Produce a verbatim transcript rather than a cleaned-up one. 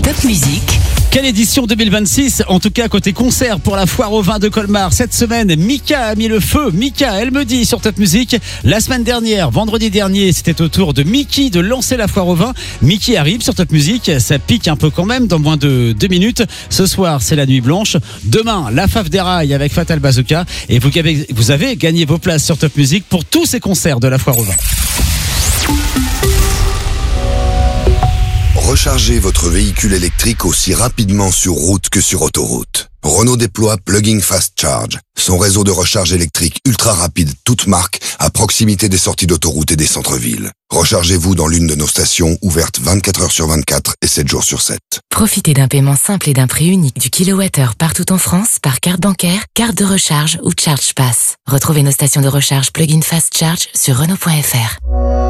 Top Musique. Quelle édition deux mille vingt-six, en tout cas côté concert pour la foire au vin de Colmar. Cette semaine, Mika a mis le feu. Mika, elle me dit sur Top Musique, la semaine dernière, vendredi dernier, c'était au tour de Mickey de lancer la foire au vin. Mickey arrive sur Top Musique, ça pique un peu quand même dans moins de deux minutes. Ce soir, c'est la nuit blanche. Demain, la Faf des Rails avec Fatal Bazooka. Et vous avez, vous avez gagné vos places sur Top Musique pour tous ces concerts de la foire au vin. Rechargez votre véhicule électrique aussi rapidement sur route que sur autoroute. Renault déploie Plug-in Fast Charge, son réseau de recharge électrique ultra rapide, toute marque, à proximité des sorties d'autoroute et des centres-villes. Rechargez-vous dans l'une de nos stations, ouvertes vingt-quatre heures sur vingt-quatre et sept jours sur sept. Profitez d'un paiement simple et d'un prix unique du kilowattheure partout en France par carte bancaire, carte de recharge ou Charge Pass. Retrouvez nos stations de recharge Plug-in Fast Charge sur Renault point F R.